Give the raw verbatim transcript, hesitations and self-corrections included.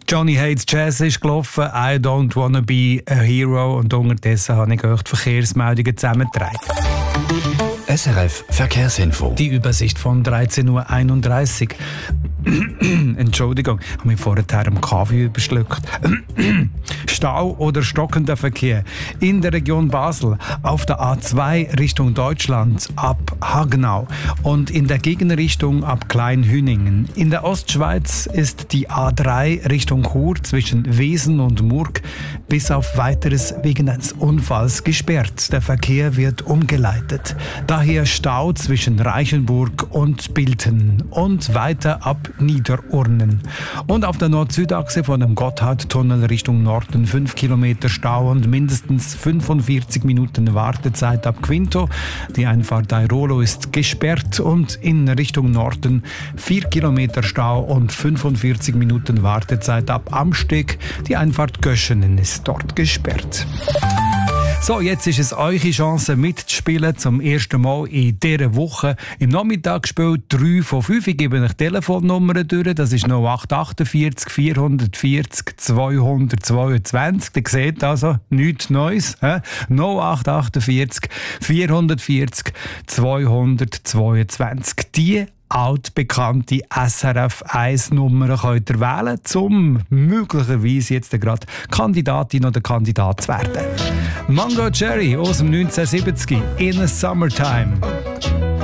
Johnny Hates Jazz ist gelaufen, I Don't Wanna Be a Hero, und unterdessen habe ich euch die Verkehrsmeldungen zusammengetragen. S R F Verkehrsinfo. Die Übersicht von dreizehn Uhr einunddreißig. Entschuldigung, ich habe mich vorher am Kaffee überschluckt. Stau oder stockender Verkehr in der Region Basel auf der A zwei Richtung Deutschland ab Hagenau und in der Gegenrichtung ab Kleinhüningen. In der Ostschweiz ist die A drei Richtung Chur zwischen Wesen und Murg bis auf Weiteres wegen eines Unfalls gesperrt. Der Verkehr wird umgeleitet. Daher Stau zwischen Reichenburg und Bilten und weiter ab Niederurnen. Und auf der Nord-Süd-Achse von dem Gotthardtunnel Richtung Norden fünf Kilometer Stau und mindestens fünfundvierzig Minuten Wartezeit ab Quinto. Die Einfahrt Airolo ist gesperrt und in Richtung Norden vier Kilometer Stau und fünfundvierzig Minuten Wartezeit ab Amsteg. Die Einfahrt Göschenen ist dort gesperrt. So, jetzt ist es eure Chance mitzuspielen, zum ersten Mal in dieser Woche. Im Nachmittagsspiel drei von fünf. Ich gebe euch Telefonnummern durch. Das ist null acht achtundvierzig vierhundertvierzig zweihundertzweiundzwanzig. Ihr seht also nichts Neues. He? null acht achtundvierzig vierhundertvierzig zweihundertzweiundzwanzig. Die altbekannte S R F eins Nummer könnt ihr wählen, um möglicherweise jetzt gerade Kandidatin oder Kandidat zu werden. Mango Cherry aus dem neunzehnhundertsiebzig, In a Summertime.